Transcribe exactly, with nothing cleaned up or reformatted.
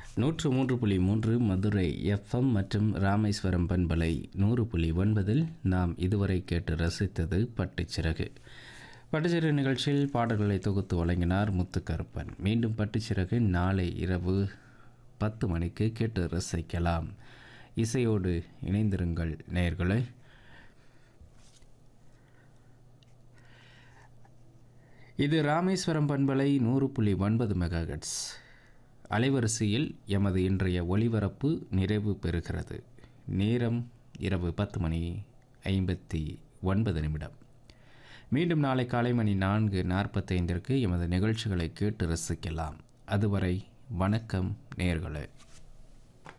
நூற்று மூன்று புள்ளி மூன்று மதுரை எஃப்எம் மற்றும் ராமேஸ்வரம் பண்பலை நூறு புள்ளி ஒன்பதில் நாம் இதுவரை கேட்டு ரசித்தது பட்டுச்சிறகு. பட்டுச்சிறகு நிகழ்ச்சியில் பாடல்களை தொகுத்து வழங்கினார் முத்துக்கருப்பன். மீண்டும் பட்டுச்சிறகு நாளை இரவு பத்து மணிக்கு கேட்டு ரசிக்கலாம். இசையோடு இணைந்திருங்கள் நேயர்களே. இது ராமேஸ்வரம் பண்பலை நூறு புள்ளி ஒன்பது மெகாஹெர்ட்ஸ் அலைவரிசையில் எமது இன்றைய ஒளிபரப்பு நிறைவு பெறுகிறது. நேரம் இரவு பத்து மணி ஐம்பத்தி ஒன்பது நிமிடம். மீண்டும் நாளை காலை மணி நான்கு நாற்பத்தைந்திற்கு எமது நிகழ்ச்சிகளை கேட்டு ரசிக்கலாம். அதுவரை வணக்கம் நேயர்களே.